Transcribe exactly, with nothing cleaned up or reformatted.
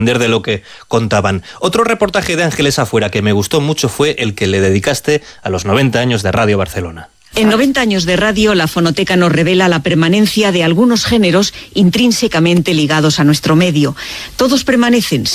de lo que contaban. Otro reportaje de Ángeles Afuera que me gustó mucho fue el que le dedicaste a los noventa años de Radio Barcelona. En noventa años de radio, la fonoteca nos revela la permanencia de algunos géneros intrínsecamente ligados a nuestro medio. Todos permanecen